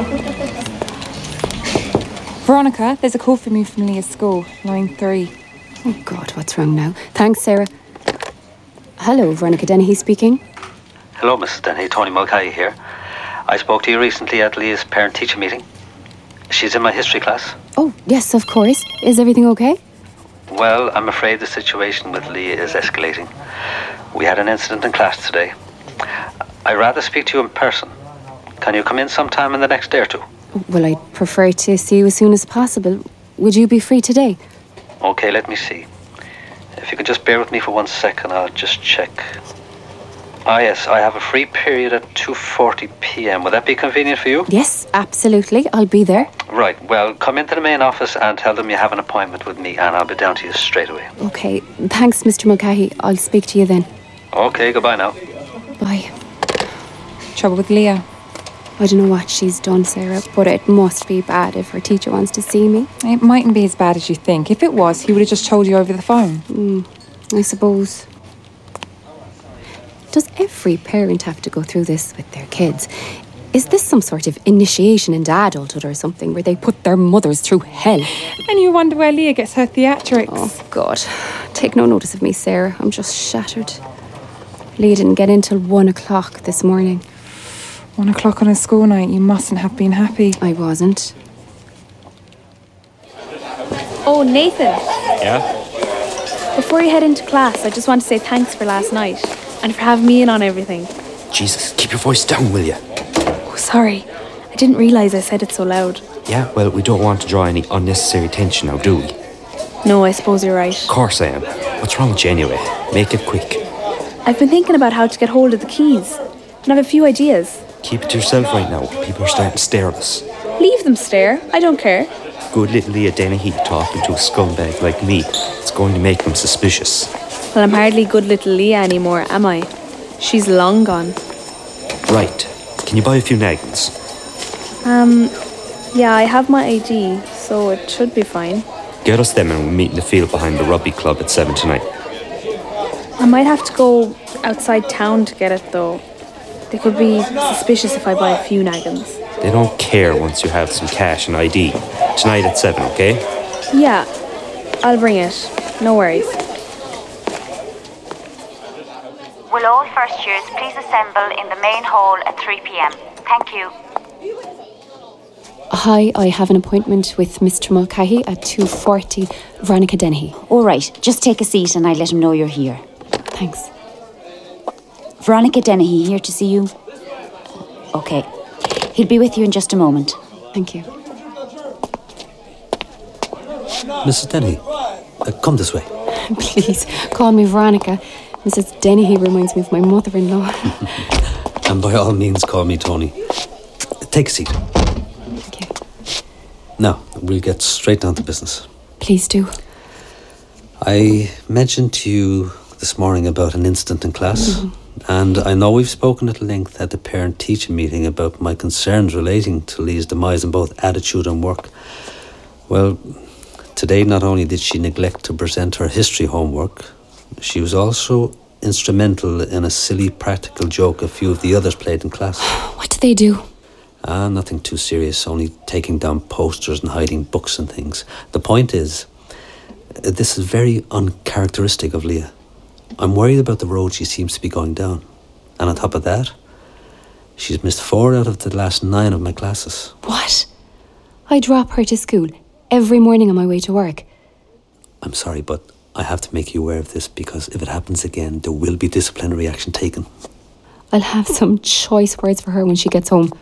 Veronica, there's a call from you from Leah's school, line 3. Oh God, what's wrong now? Thanks, Sarah. Hello, Veronica Dennehy speaking. Hello, Mrs. Dennehy. Tony Mulcahy here. I spoke to you recently at Leah's parent-teacher meeting. She's in my history class. Oh, yes, of course. Is everything okay? Well, I'm afraid the situation with Leah is escalating. We had an incident in class today. I'd rather speak to you in person. Can you come in sometime in the next day or two? Well, I'd prefer to see you as soon as possible. Would you be free today? Okay, let me see. If you can just bear with me for 1 second, I'll just check. Ah, yes, I have a free period at 2:40 p.m. Would that be convenient for you? Yes, absolutely. I'll be there. Right, well, come into the main office and tell them you have an appointment with me, and I'll be down to you straight away. Okay, thanks, Mr. Mulcahy. I'll speak to you then. Okay, goodbye now. Bye. Trouble with Leah? I don't know what she's done, Sarah, but it must be bad if her teacher wants to see me. It mightn't be as bad as you think. If it was, he would have just told you over the phone. I suppose. Does every parent have to go through this with their kids? Is this some sort of initiation into adulthood or something where they put their mothers through hell? And you wonder where Leah gets her theatrics. Oh, God. Take no notice of me, Sarah. I'm just shattered. Leah didn't get in till 1 o'clock this morning. 1 o'clock on a school night. You mustn't have been happy. I wasn't. Oh, Nathan. Yeah? Before you head into class, I just want to say thanks for last night and for having me in on everything. Jesus, keep your voice down, will you? Oh, sorry. I didn't realise I said it so loud. Yeah, well, we don't want to draw any unnecessary attention now, do we? No, I suppose you're right. Of course I am. What's wrong with you anyway? Make it quick. I've been thinking about how to get hold of the keys, and I have a few ideas. Keep it to yourself right now. People are starting to stare at us. Leave them stare. I don't care. Good little Leah Dennehy talking to a scumbag like me. It's going to make them suspicious. Well, I'm hardly good little Leah anymore, am I? She's long gone. Right. Can you buy a few naggins? Yeah, I have my ID, so it should be fine. Get us them and we'll meet in the field behind the rugby club at 7 tonight. I might have to go outside town to get it, though. They could be suspicious if I buy a few naggins. They don't care once you have some cash and ID. Tonight at 7, okay? Yeah, I'll bring it. No worries. Will all first years please assemble in the main hall at 3 p.m. Thank you. Hi, I have an appointment with Mr. Mulcahy at 2:40. Veronica Dennehy. All right, just take a seat and I'll let him know you're here. Thanks. Veronica Dennehy here to see you. Okay, he'll be with you in just a moment. Thank you. Mrs. Dennehy, come this way. Please, call me Veronica. Mrs. Dennehy reminds me of my mother-in-law. And by all means, call me Tony. Take a seat. Thank you. Now, we'll get straight down to business. Please do. I mentioned to you this morning about an incident in class, and I know we've spoken at length at the parent-teacher meeting about my concerns relating to Leah's demise in both attitude and work. Well, today not only did she neglect to present her history homework, she was also instrumental in a silly practical joke a few of the others played in class. What did they do? Nothing too serious, only taking down posters and hiding books and things. The point is, this is very uncharacteristic of Leah. I'm worried about the road she seems to be going down. And on top of that, she's missed 4 out of the last 9 of my classes. What? I drop her to school every morning on my way to work. I'm sorry, but I have to make you aware of this because if it happens again, there will be disciplinary action taken. I'll have some choice words for her when she gets home.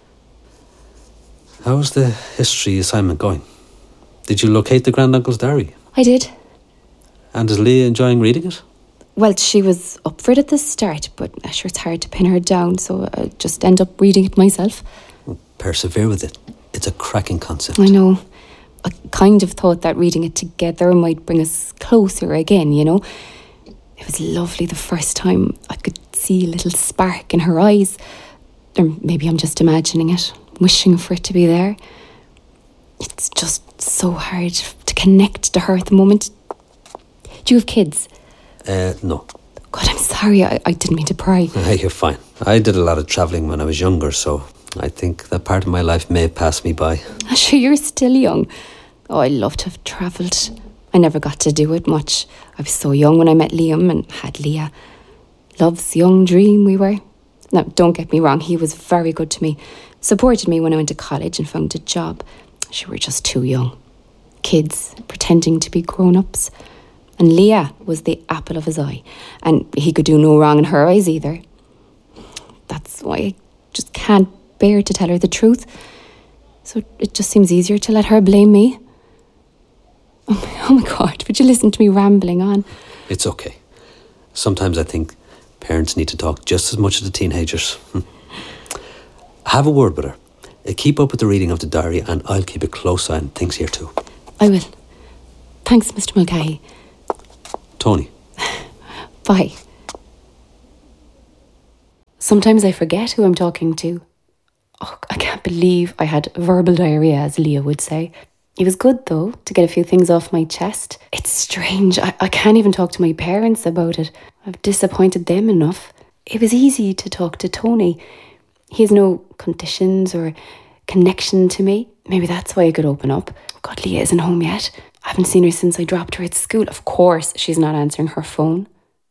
How's the history assignment going? Did you locate the Granduncle's diary? I did. And is Leah enjoying reading it? Well, she was up for it at the start, but sure, it's hard to pin her down, so I just end up reading it myself. Well, persevere with it. It's a cracking concept. I know. I kind of thought that reading it together might bring us closer again, you know. It was lovely the first time. I could see a little spark in her eyes. Or maybe I'm just imagining it, wishing for it to be there. It's just so hard to connect to her at the moment. Do you have kids? No. God, I'm sorry. I didn't mean to pry. You're fine. I did a lot of travelling when I was younger, so I think that part of my life may have passed me by. Sure, you're still young. Oh, I love to have travelled. I never got to do it much. I was so young when I met Liam and had Leah. Love's young dream we were. Now, don't get me wrong, he was very good to me. Supported me when I went to college and found a job. Sure, we were just too young. Kids, pretending to be grown-ups. And Leah was the apple of his eye. And he could do no wrong in her eyes either. That's why I just can't bear to tell her the truth. So it just seems easier to let her blame me. Oh my God, would you listen to me rambling on? It's okay. Sometimes I think parents need to talk just as much as the teenagers. Have a word with her. Keep up with the reading of the diary and I'll keep a close eye on things here too. I will. Thanks, Mr. Mulcahy. Tony. Bye. Sometimes I forget who I'm talking to. Oh, I can't believe I had verbal diarrhea, as Leah would say. It was good, though, to get a few things off my chest. It's strange. I can't even talk to my parents about it. I've disappointed them enough. It was easy to talk to Tony. He has no conditions or connection to me. Maybe that's why I could open up. God, Leah isn't home yet. I haven't seen her since I dropped her at school. Of course, she's not answering her phone.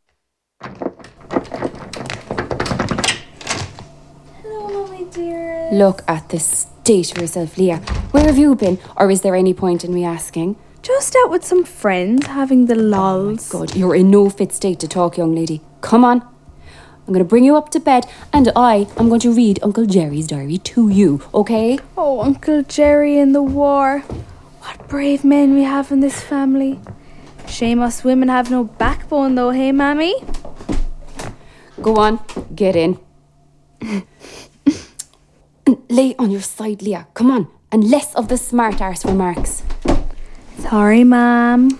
Hello, my dear. Look at the state of yourself, Leah. Where have you been? Or is there any point in me asking? Just out with some friends, having the lols. God, you're in no fit state to talk, young lady. Come on. I'm going to bring you up to bed and I am going to read Uncle Jerry's diary to you, okay? Oh, Uncle Jerry in the war. What brave men we have in this family. Shame us women have no backbone though, hey, Mammy? Go on, get in. Lay on your side, Leah. Come on. And less of the smart arse remarks. Sorry, Ma'am.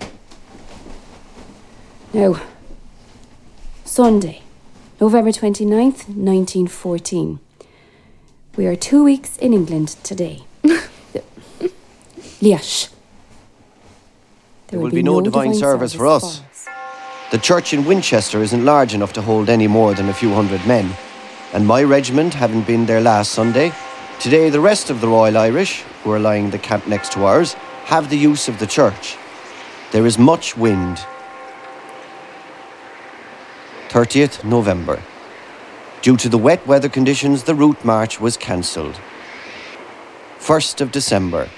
Now, Sunday, November 29th, 1914. We are 2 weeks in England today. Leah, shh. There will be no divine service for us. The church in Winchester isn't large enough to hold any more than a few hundred men. And my regiment having been there last Sunday, today the rest of the Royal Irish, who are lying the camp next to ours, have the use of the church. There is much wind. 30th November. Due to the wet weather conditions, the route march was cancelled. 1st of December.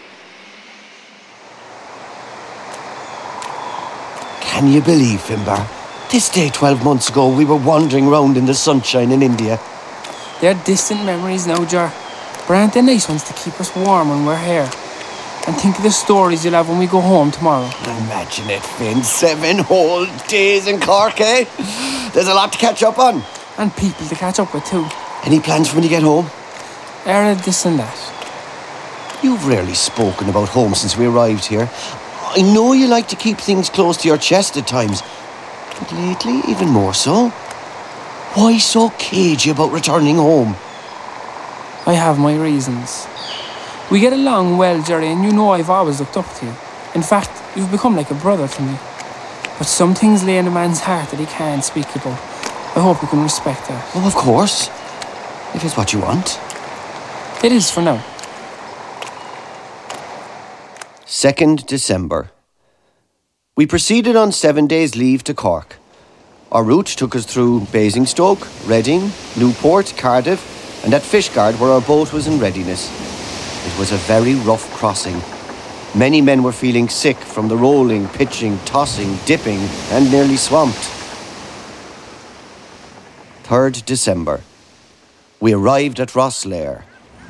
Can you believe, Finbar? This day 12 months ago we were wandering round in the sunshine in India. They're distant memories now, Jar. But aren't they nice ones to keep us warm when we're here? And think of the stories you'll have when we go home tomorrow. Imagine it, Finn. 7 whole days in Cork, eh? There's a lot to catch up on. And people to catch up with too. Any plans for when you get home? This and that. You've rarely spoken about home since we arrived here. I know you like to keep things close to your chest at times, but lately even more so. Why so cagey about returning home? I have my reasons. We get along well, Jerry, and you know I've always looked up to you. In fact, you've become like a brother to me. But some things lay in a man's heart that he can't speak about. I hope you can respect that. Oh, of course. If it's what you want. It is for now. 2nd December. We proceeded on 7 days' leave to Cork. Our route took us through Basingstoke, Reading, Newport, Cardiff, and at Fishguard, where our boat was in readiness. It was a very rough crossing. Many men were feeling sick from the rolling, pitching, tossing, dipping, and nearly swamped. 3rd December. We arrived at Rosslare.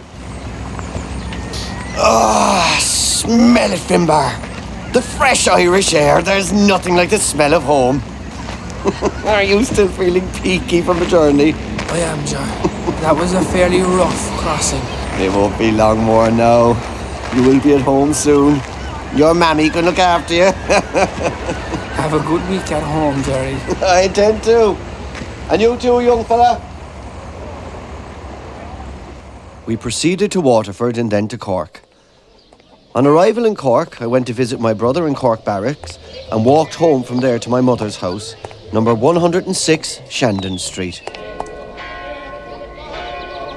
Ah, smell it, Finbar. The fresh Irish air. There's nothing like the smell of home. Are you still feeling peaky from the journey? I am, Jar. That was a fairly rough crossing. It won't be long more now. You will be at home soon. Your mammy can look after you. Have a good week at home, Jerry. I intend to. And you too, young fella. We proceeded to Waterford and then to Cork. On arrival in Cork, I went to visit my brother in Cork Barracks and walked home from there to my mother's house, number 106 Shandon Street. Jerry!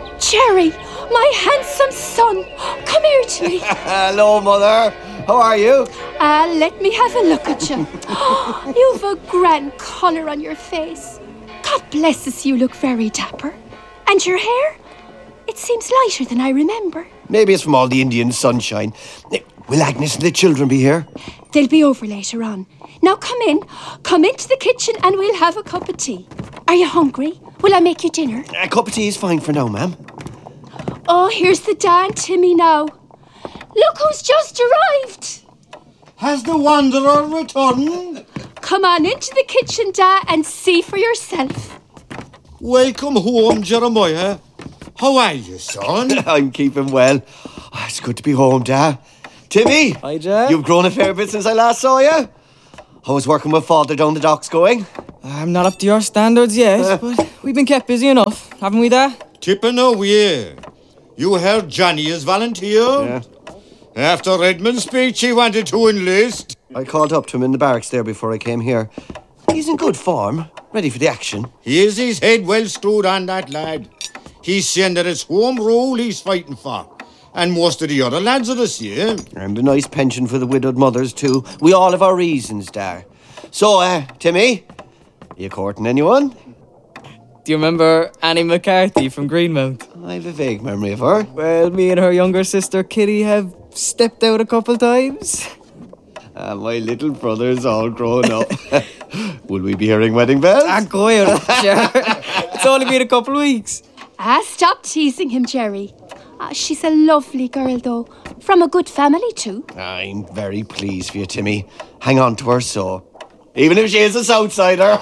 Jerry, my handsome son, come here to me. Hello, Mother. How are you? Let me have a look at you. You've a grand colour on your face. God bless us, you look very dapper. And your hair? It seems lighter than I remember. Maybe it's from all the Indian sunshine. Will Agnes and the children be here? They'll be over later on. Now come in. Come into the kitchen and we'll have a cup of tea. Are you hungry? Will I make you dinner? A cup of tea is fine for now, ma'am. Oh, here's the Dan Timmy now. Look who's just arrived. Has the wanderer returned? Come on into the kitchen, Da, and see for yourself. Welcome home, Jeremiah. How are you, son? I'm keeping well. Oh, it's good to be home, Dad. Timmy! Hi, Dad. You've grown a fair bit since I last saw you. How's working with Father down the docks going? I'm not up to your standards yet, but we've been kept busy enough, haven't we, Dad? Tipping away. You heard Johnny has volunteered? Yeah. After Redmond's speech, he wanted to enlist. I called up to him in the barracks there before I came here. He's in good form, ready for the action. He is his head well screwed on, that lad. He's saying that it's home rule he's fighting for. And most of the other lads are the same. And a nice pension for the widowed mothers, too. We all have our reasons, Dar. So, Timmy, you courting anyone? Do you remember Annie McCarthy from Greenmount? I have a vague memory of her. Well, me and her younger sister Kitty have stepped out a couple times. My little brother's all grown up. Will we be hearing wedding bells? Go out, sure. It's only been a couple of weeks. Stop teasing him, Jerry. She's a lovely girl, though. From a good family, too. I'm very pleased for you, Timmy. Hang on to her so. Even if she is a Southsider.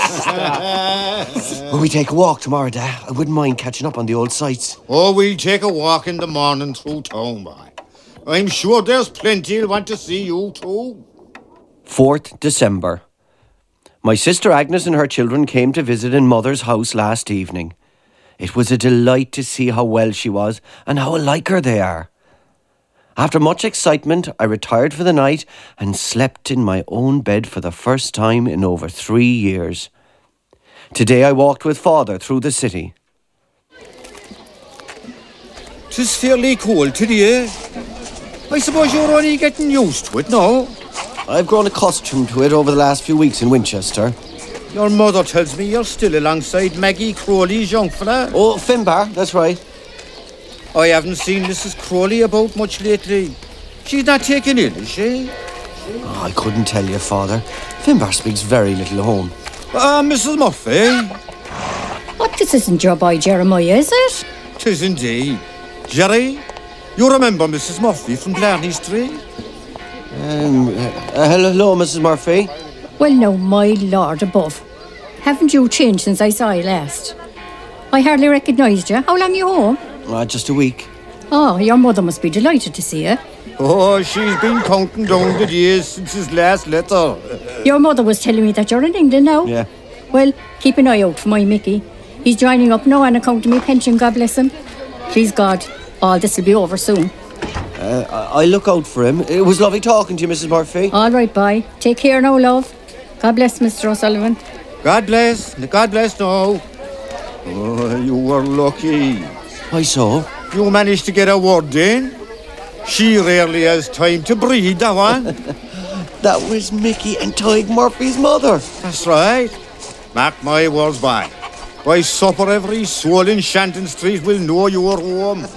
Will we take a walk tomorrow, Dad? I wouldn't mind catching up on the old sights. Oh, we'll take a walk in the morning through town, boy. I'm sure there's plenty who'll want to see you, too. 4th December. My sister Agnes and her children came to visit in Mother's house last evening. It was a delight to see how well she was and how alike her they are. After much excitement, I retired for the night and slept in my own bed for the first time in over 3 years. Today I walked with Father through the city. 'Tis fairly cold today. I suppose you're only getting used to it now. I've grown accustomed to it over the last few weeks in Winchester. Your mother tells me you're still alongside Maggie Crowley's young fella. Oh, Finbar, that's right. I haven't seen Mrs. Crowley about much lately. She's not taken in, is she? Oh, I couldn't tell you, Father. Finbar speaks very little at home. Mrs. Murphy. What, this isn't your boy Jeremiah, is it? 'Tis indeed. Jerry, you remember Mrs. Murphy from Blarney Street? Hello, Mrs. Murphy. Well, no, my Lord above. Haven't you changed since I saw you last? I hardly recognised you. How long are you home? Just a week. Oh, your mother must be delighted to see you. Oh, she's been counting down the days since his last letter. Your mother was telling me that you're in England now. Yeah. Well, keep an eye out for my Mickey. He's joining up now on account of me pension, God bless him. Please God, all this will be over soon. I look out for him. It was lovely talking to you, Mrs. Murphy. All right, bye. Take care now, love. God bless, Mr. O'Sullivan. God bless now. Oh, you were lucky. Why so? You managed to get a word in. She rarely has time to breathe, that one. That was Mickey and Tig Murphy's mother. That's right. Mark my words, boy. By supper, every soul in Shanton Street will know you are home.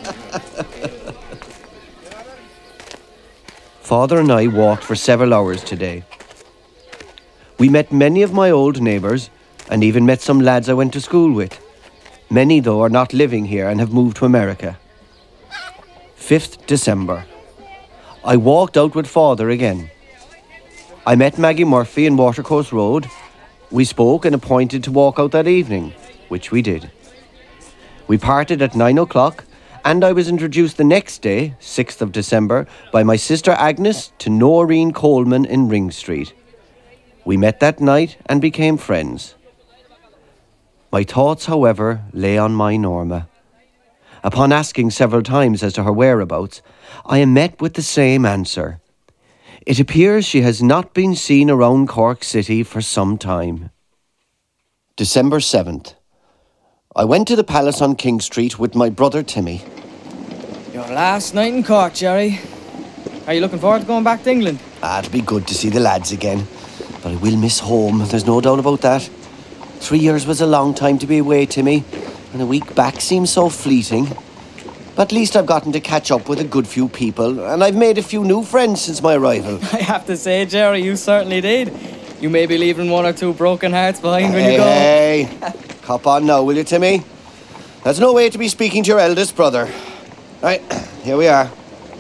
Father and I walked for several hours today. We met many of my old neighbours and even met some lads I went to school with. Many, though, are not living here and have moved to America. 5th December. I walked out with Father again. I met Maggie Murphy in Watercourse Road. We spoke and appointed to walk out that evening, which we did. We parted at 9 o'clock, and I was introduced the next day, 6th of December, by my sister Agnes to Noreen Coleman in Ring Street. We met that night and became friends. My thoughts, however, lay on my Norma. Upon asking several times as to her whereabouts, I am met with the same answer. It appears she has not been seen around Cork City for some time. December 7th. I went to the palace on King Street with my brother Timmy. Your last night in Cork, Jerry. Are you looking forward to going back to England? It'd be good to see the lads again. But I will miss home, there's no doubt about that. 3 years was a long time to be away, Timmy. And a week back seems so fleeting. But at least I've gotten to catch up with a good few people, and I've made a few new friends since my arrival. I have to say, Jerry, you certainly did. You may be leaving 1 or 2 broken hearts behind when you go. Hey, cop on now, will you, Timmy? That's no way to be speaking to your eldest brother. Right, here we are.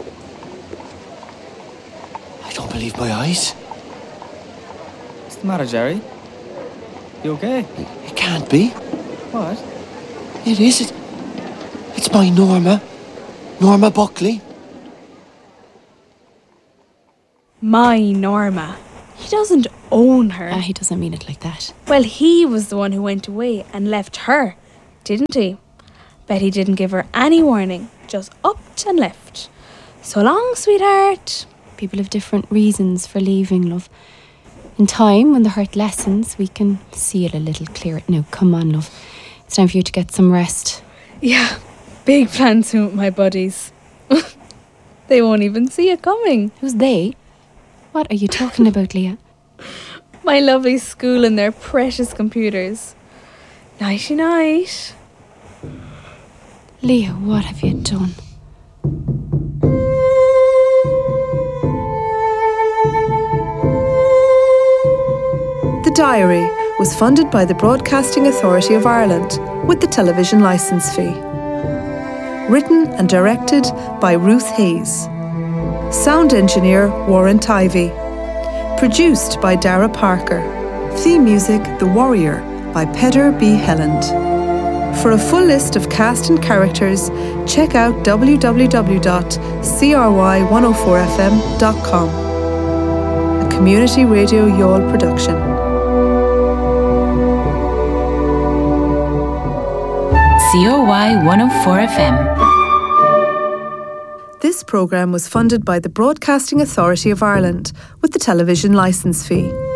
I don't believe my eyes. What's the matter, Jerry? You okay? It can't be. What? It is. It's my Norma. Norma Buckley. My Norma. He doesn't own her. He doesn't mean it like that. Well, he was the one who went away and left her, didn't he? Bet he didn't give her any warning, just upped and left. So long, sweetheart. People have different reasons for leaving, love. In time, when the hurt lessens, we can see it a little clearer. Now, come on, love. It's time for you to get some rest. Yeah, big plans soon with my buddies. They won't even see it coming. Who's they? What are you talking about, Leah? My lovely school and their precious computers. Nighty night. Leah, what have you done? The Diary was funded by the Broadcasting Authority of Ireland with the television licence fee. Written and directed by Ruth Hayes. Sound engineer Warren Tivey. Produced by Dara Parker. Theme music The Warrior by Peder B. Helland. For a full list of cast and characters, check out www.cry104fm.com. A Community Radio Youghal production. COY 104 FM. This programme was funded by the Broadcasting Authority of Ireland with the television licence fee.